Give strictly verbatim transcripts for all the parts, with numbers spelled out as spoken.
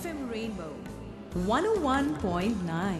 M Rainbow one oh one point nine.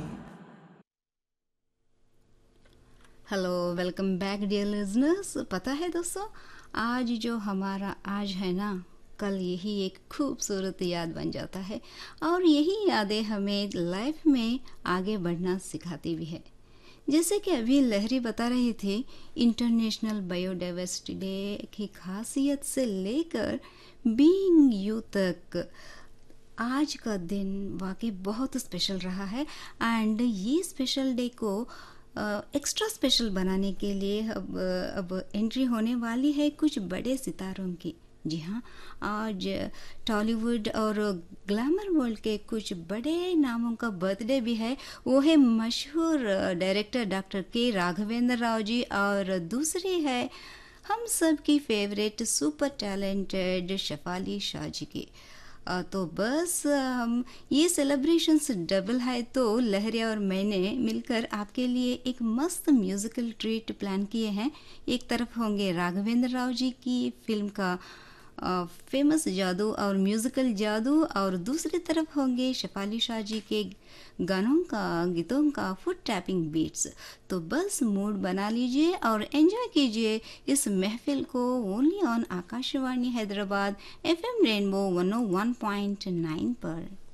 Hello, welcome back dear listeners. पता है दोस्तों, आज जो हमारा आज है ना, कल यही एक खूबसूरत याद बन जाता है और यही यादें हमें लाइफ में आगे बढ़ना सिखाती भी है। जैसे कि अभी लहरी बता रही थी, इंटरनेशनल बायोडाइवर्सिटी डे की खासियत से लेकर बीइंग यू तक आज का दिन वाकई बहुत स्पेशल रहा है। एंड ये स्पेशल डे को एक्स्ट्रा स्पेशल बनाने के लिए अब अब एंट्री होने वाली है कुछ बड़े सितारों की। जी हाँ, आज टॉलीवुड और ग्लैमर वर्ल्ड के कुछ बड़े नामों का बर्थडे भी है। वो है मशहूर डायरेक्टर डॉक्टर के राघवेंद्र राव जी, और दूसरी है हम सब की favourite super talented Shefali Shah ji की। आ, तो बस हम ये सेलिब्रेशंस डबल है, तो लहरिया और मैंने मिलकर आपके लिए एक मस्त म्यूजिकल ट्रीट प्लान किए हैं। एक तरफ होंगे राघवेंद्र राव जी की फिल्म का आ, फेमस जादू और म्यूजिकल जादू, और दूसरी तरफ होंगे शेफाली शाह जी के गानों का गीतों का फुट टैपिंग बीट्स। तो बस मूड बना लीजिए और एंजॉय कीजिए इस महफिल को only on Akashvani Hyderabad F M rainbow one oh one point nine पर।